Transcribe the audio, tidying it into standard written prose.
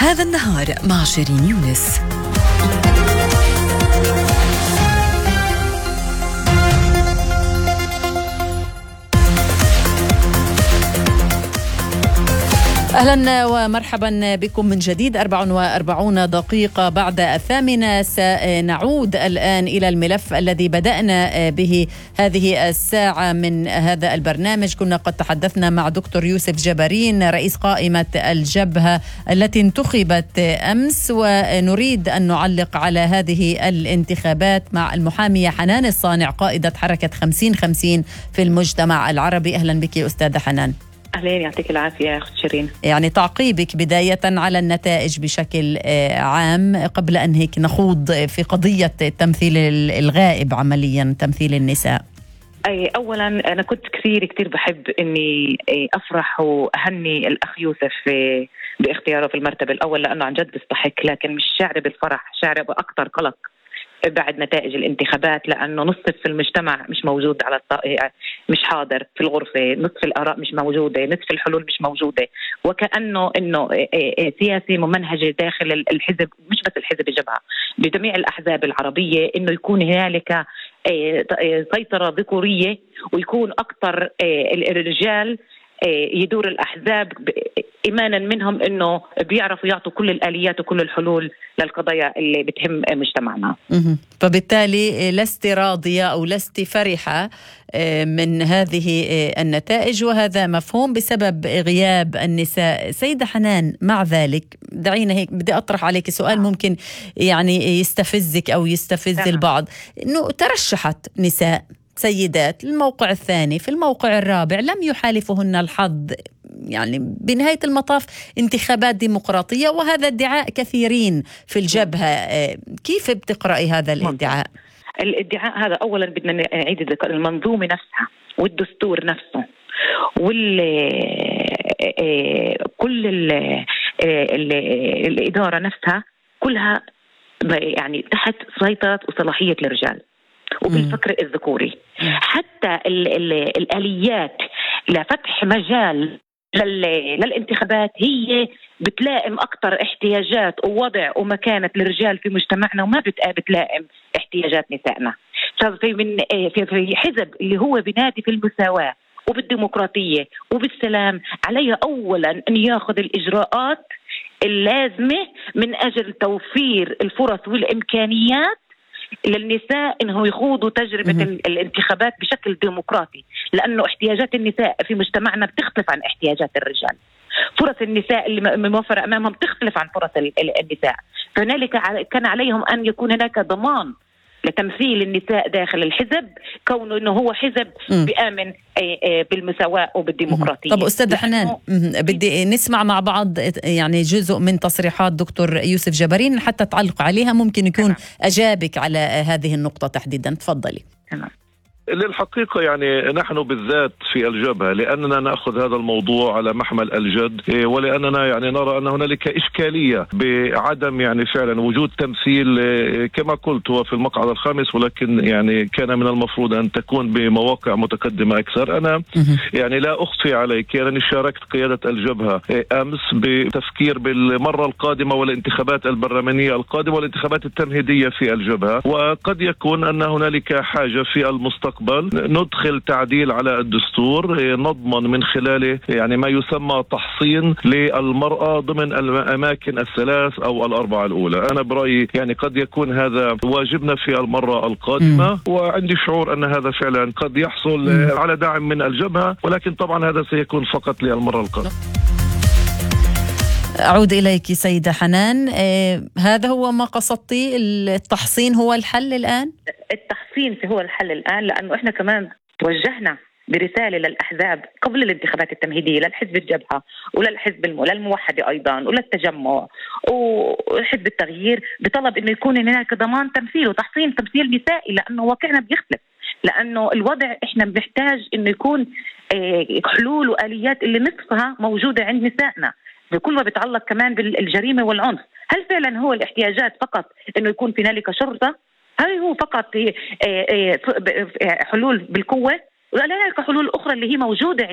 هذا النهار مع شيرين يونس. أهلا ومرحبا بكم من جديد. 44 دقيقة بعد 8 سنعود الآن إلى الملف الذي بدأنا به هذه الساعة من هذا البرنامج. كنا قد تحدثنا مع دكتور يوسف جبرين رئيس قائمة الجبهة التي انتخبت أمس، ونريد أن نعلق على هذه الانتخابات مع المحامية حنان الصانع قائدة حركة 50-50 في المجتمع العربي. أهلا بك أستاذة حنان. أهلين، يعطيك العافية يا أخت شيرين. يعني تعقيبك بداية على النتائج بشكل عام قبل أن هيك نخوض في قضية تمثيل الغائب عمليا، تمثيل النساء. أولا أنا كنت كثير بحب أني أفرح وأهني الأخ يوسف باختياره في المرتبة الأول، لأنه عن جد بيستحق، لكن مش شعري بالفرح، شعري بأكثر قلق بعد نتائج الانتخابات، لأنه نصف المجتمع مش موجود على مش حاضر في الغرفة، نصف الآراء مش موجودة، نصف الحلول مش موجودة، وكأنه إنه سياسي ممنهجة داخل الحزب، مش بس الحزب الجبهة، بجميع الأحزاب العربية، إنه يكون هنالك سيطرة ذكورية، ويكون أكثر الرجال يدور الأحزاب إيمانا منهم إنه بيعرفوا يعطوا كل الآليات وكل الحلول للقضايا اللي بتهم مجتمعنا. فبالتالي لست راضية أو لست فرحة من هذه النتائج، وهذا مفهوم بسبب غياب النساء. سيدة حنان، مع ذلك دعينا هيك، بدي أطرح عليك سؤال ممكن يعني يستفزك أو يستفز البعض، إنه ترشحت نساء سيدات الموقع الثاني، في الموقع الرابع لم يحالفهن الحظ. يعني بنهاية المطاف انتخابات ديمقراطية، وهذا ادعاء كثيرين في الجبهة. كيف بتقرأي هذا الادعاء؟ الادعاء هذا أولا بدنا نعيد الذكر، المنظومة نفسها والدستور نفسه كل الإدارة نفسها كلها يعني تحت سيطرة وصلاحية الرجال وبالفكر الذكوري. حتى الآليات لفتح مجال للانتخابات هي بتلائم أكتر احتياجات ووضع ومكانة الرجال في مجتمعنا، وما بتلائم احتياجات نسائنا. في حزب اللي هو بينادي في المساواة وبالديمقراطية وبالسلام، عليه أولا أن يأخذ الإجراءات اللازمة من أجل توفير الفرص والإمكانيات للنساء إنه يخوضوا تجربة الانتخابات بشكل ديمقراطي، لأنه احتياجات النساء في مجتمعنا بتختلف عن احتياجات الرجال. فرص النساء اللي موفرة أمامهم تختلف عن فرص النساء، فهنالك كان عليهم أن يكون هناك ضمان لتمثيل النساء داخل الحزب، كونه إنه هو حزب بيآمن بالمساواة وبالديمقراطية. طب أستاذ حنان، بدي نسمع مع بعض يعني جزء من تصريحات دكتور يوسف جبرين حتى تعلق عليها، ممكن يكون أجابك على هذه النقطة تحديدا. تفضلي. للحقيقة يعني نحن بالذات في الجبهة، لأننا نأخذ هذا الموضوع على محمل الجد، ولأننا يعني نرى أن هنالك إشكالية بعدم يعني فعلا وجود تمثيل كما قلت هو في المقعد الخامس، ولكن يعني كان من المفروض أن تكون بمواقع متقدمة أكثر. أنا يعني لا أخفي عليك أنني شاركت قيادة الجبهة أمس بتفكير بالمرة القادمة والانتخابات البرلمانية القادمة والانتخابات التمهيدية في الجبهة، وقد يكون أن هنالك حاجة في المستقبل ندخل تعديل على الدستور نضمن من خلاله يعني ما يسمى تحصين للمرأة ضمن الأماكن الثلاث أو الأربعة الأولى. أنا برأيي يعني قد يكون هذا واجبنا في المرة القادمة، وعندي شعور أن هذا فعلا قد يحصل على دعم من الجبهة، ولكن طبعا هذا سيكون فقط للمرة القادمة. أعود إليك سيدة حنان، هذا هو ما قصدتي؟ التحصين هو الحل الآن؟ التحصين هو الحل الآن، لأنه إحنا كمان توجهنا برسالة للأحزاب قبل الانتخابات التمهيدية، للحزب الجبهة وللحزب للموحدة أيضا وللتجمع وحزب التغيير، بطلب إنه يكون هناك ضمان تمثيل وتحصين تمثيل نسائي، لأنه واقعنا بيختلف، لأنه الوضع إحنا بنحتاج إنه يكون حلول وآليات اللي نصفها موجودة عند نسائنا، بكل ما بيتعلق كمان بالجريمة والعنف. هل فعلا هو الاحتياجات فقط إنه يكون في هنالك شرطة؟ هل هو فقط حلول بالقوة؟ ولا هنالك حلول أخرى اللي هي موجودة